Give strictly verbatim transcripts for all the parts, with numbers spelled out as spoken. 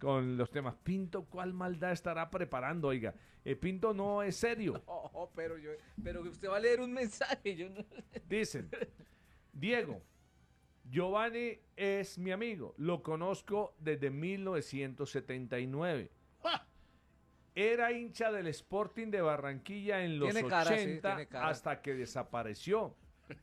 con los temas. Pinto, ¿cuál maldad estará preparando? Oiga, eh, Pinto no es serio. No, pero yo, pero usted va a leer un mensaje, yo no... Dicen, Diego, Giovanni es mi amigo, lo conozco desde mil novecientos setenta y nueve. ¡Ja! Era hincha del Sporting de Barranquilla en los Tiene cara, sí, ochenta tiene cara. hasta que desapareció.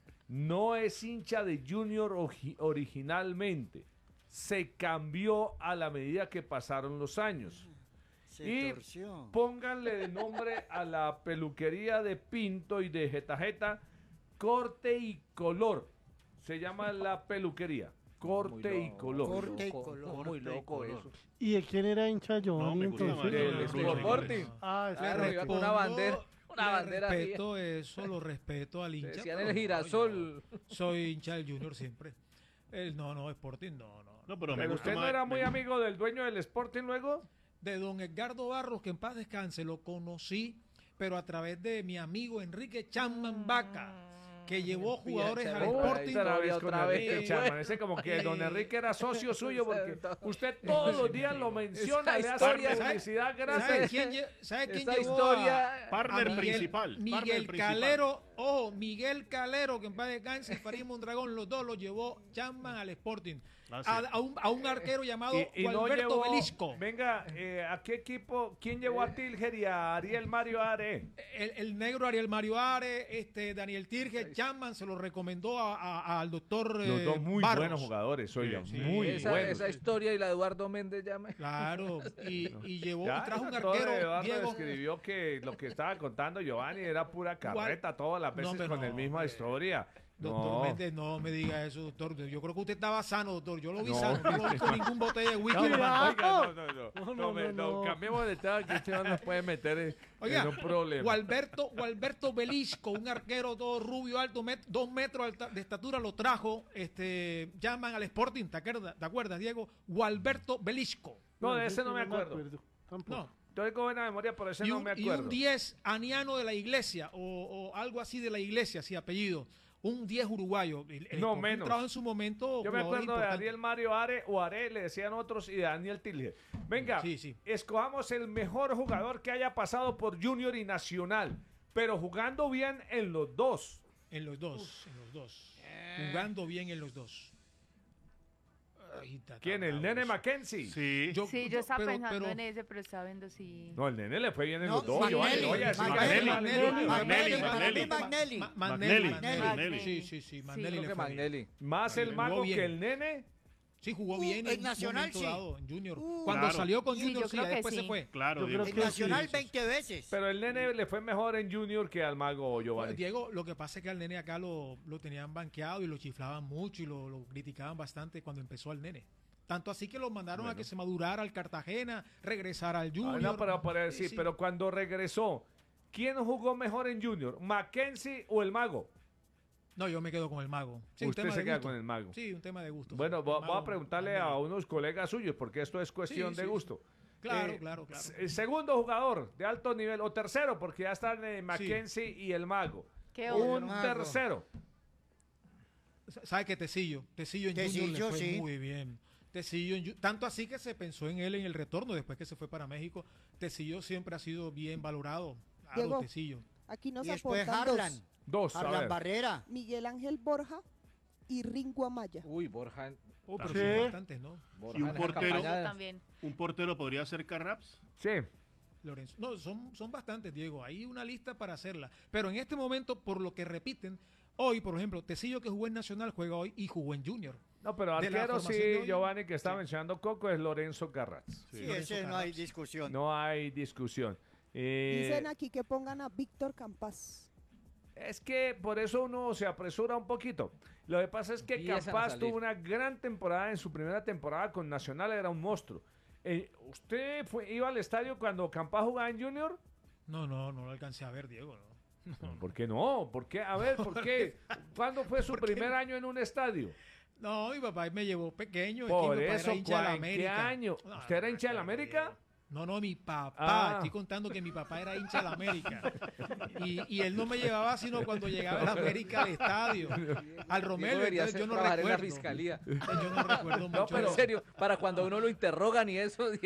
No es hincha de Junior ogi- originalmente. Se cambió a la medida que pasaron los años. Se Y torció. pónganle de nombre a la peluquería de Pinto y de Jeta Jeta, Corte y Color. Se llama la peluquería. Corte Muy y loco, color. muy Corte y loco, color. Muy loco eso. ¿Y de quién era hincha Giovanni? No, me gusta entonces? más Del Giovanni Sporting. Rodríguez. Sporting. Ah, ese Claro, era- iba con una bandera, una le bandera respeto eso, lo respeto al hincha. Decían pero el no, girasol. yo soy hincha del Junior siempre. El, no, no, Sporting, no, no. No, pero me Pero gusta usted no más- era muy me- amigo del dueño del Sporting luego. De don Edgardo Barros, que en paz descanse, lo conocí, pero a través de mi amigo Enrique Chapman Vaca, que llevó jugadores al Chapman, Sporting. Otra vez con otra Enrique vez. Chapman. Ese como que Eh, don Enrique era socio suyo porque Exacto. usted todos los días lo menciona, Esa le hace historia, publicidad ¿Sabe gratis. quién, lle- sabe quién Esa llevó historia- a- Partner a Miguel- principal, partner Miguel principal. Calero, ojo, Miguel Calero, que en paz descanse, y Farid Mondragón, los dos los llevó Chapman al Sporting. A, Gracias. a un, a un arquero llamado Y, y no Gualberto llevó, Belisco. venga, eh, ¿a qué equipo? ¿Quién llevó a Tilger y a Ariel Mario Are? El, el negro Ariel Mario Are, este, Daniel Tirge, Chapman se lo recomendó a- a- al doctor Los eh, dos muy Barros. buenos jugadores, oiga, Sí, muy esa, buenos. esa historia y la de Eduardo Méndez ya me... Claro, y, y llevó, Ya, y trajo un el actor de arquero, Eduardo Diego. escribió que lo que estaba contando Giovanni era pura carreta todas las No, veces hombre, con no, la misma hombre. historia. Doctor No. Méndez, no me diga eso, doctor. Yo creo que usted estaba sano, doctor. Yo lo vi No. sano, no lo vi con ningún botella de whisky. No, hermano. oiga, no, no, no, No, no, no, me- no, no, no. cambiemos de tema que usted no nos puede meter en, Oiga, en un problema. Gualberto, Gualberto Belisco, un arquero todo rubio, alto, met- dos metros alta- de estatura, lo trajo, este, llaman al Sporting, ¿te acuerdas, ¿te acuerdas, Diego? Gualberto Belisco. No, de ese no me acuerdo. Tampoco. No. Estoy con buena memoria, pero ese Y no un, me y acuerdo. un diez aniano de la iglesia, o, o algo así de la iglesia, sí, apellido. Un diez uruguayo. El- el No, Sporting menos. trajo en su momento. Yo me jugadores acuerdo de importantes. Ariel Mario Are o Are, le decían otros, y de Daniel Tilger. Venga, Sí, sí. escojamos el mejor jugador que haya pasado por Junior y Nacional, pero jugando bien en los dos. En los dos, en los dos. Jugando bien en los dos. Ay, está ¿Quién? tan ¿El bravo Nene eso. Mackenzie? Sí. Yo- Sí, yo estaba pero- pensando pero- en ese, pero estaba viendo si... No, el Nene le fue bien en No, los dos. Magnelli, Giovanni, no voy a decir Magnelli, Magnelli. Magnelli, Magnelli, para Magnelli. mí Magnelli. Ma- Magnelli, Magnelli. Magnelli. Sí, sí, sí. Magnelli Creo le que fue bien. Magnelli. Más el Jugó mago bien. que el Nene. Sí, jugó Uh, bien en un Nacional, momento sí. dado, en Junior. Uh, Cuando Claro. salió con Sí, Junior, yo sí, creo ya que después sí. se fue. Claro, Yo Diego. creo En que Nacional sí. veinte veces. Pero el Nene le fue mejor en Junior que al mago Giovanni. Diego, lo que pasa es que al nene acá lo, lo tenían banqueado y lo chiflaban mucho y lo, lo criticaban bastante cuando empezó al nene. Tanto así que lo mandaron a que se madurara al Cartagena, regresara al Ah, Junior. no, pero por decir, Sí, sí. pero cuando regresó, ¿quién jugó mejor en Junior? ¿Mackenzie o el mago? No, yo me quedo con el mago. Sí, un Usted tema se de queda gusto. con el mago. Sí, un tema de gusto. Bueno, El voy, voy mago, a preguntarle Magnelli. a unos colegas suyos, porque esto es cuestión Sí, de sí. gusto. Claro, Eh, claro, claro. s- segundo jugador de alto nivel, o tercero, porque ya están eh, Mackenzie y el mago. ¿Qué Un otro? tercero. ¿Sabe qué? Tecillo. Tecillo en Tecillo, Junior le fue sí. muy bien. Tecillo en Ju- tanto así que se pensó en él en el retorno después que se fue para México. Tecillo siempre ha sido bien valorado. Claro, Diego. Tecillo. Aquí nos Y después aportan Harlan. dos. Dos, a Harlan ver. Barrera. Miguel Ángel Borja y Ringo Amaya. Uy, Borja. Oh, pero Sí. son bastantes, ¿no? Borja Y un en esa portero. campaña- También. Un portero podría ser Carraps. Sí. Lorenzo. No, son, son bastantes, Diego. Hay una lista para hacerla. Pero en este momento, por lo que repiten, hoy, por ejemplo, Tecillo que jugó en Nacional juega hoy y jugó en Junior. No, pero De la arquero formación de sí, hoy. Giovanni, que está Sí. mencionando Coco, es Lorenzo Carratz. Sí, Lorenzo ese no hay Carraps. discusión. No hay discusión. Eh, Dicen aquí que pongan a Víctor Campas. Es que por eso uno se apresura un poquito. Lo que pasa es que Empiezan a Campas salir. tuvo una gran temporada en su primera temporada con Nacional, era un monstruo. Eh, ¿Usted fue, iba al estadio cuando Campas jugaba en Junior? No, no, no lo alcancé a ver, Diego. No. No, ¿Por qué no? ¿Por qué? A ver, ¿por qué? ¿Cuándo fue su primer año en un estadio? No, mi papá me llevó pequeño. es que Por mi papá eso, era hincha de la ¿cuál- ¿en qué América. año? No, ¿Usted era no, hincha de la no, América? No, no, mi papá. Ah. Estoy contando que mi papá era hincha de la América. Y, y él no me llevaba sino cuando llegaba la América al estadio. Al Diego Romelio, debería entonces ser yo no trabajar en la recuerdo. fiscalía. Yo no recuerdo mucho. Pero en serio, para cuando uno lo interrogan y eso,